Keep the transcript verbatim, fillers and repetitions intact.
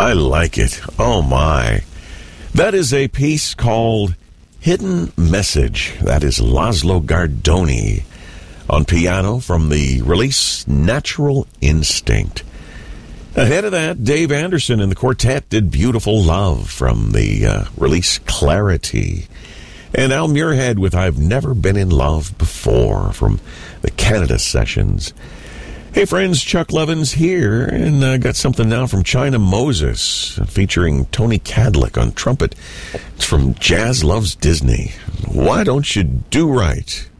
I like it. Oh, my. That is a piece called Hidden Message. That is Laszlo Gardoni on piano from the release Natural Instinct. Ahead of that, Dave Anderson and the quartet did Beautiful Love from the uh, release Clarity. And Al Muirhead with I've Never Been in Love Before from the Canada Sessions. Hey friends, Chuck Levins here, and I uh, got something now from China Moses featuring Tony Cadlick on trumpet. It's from Jazz Loves Disney. Why Don't You Do Right?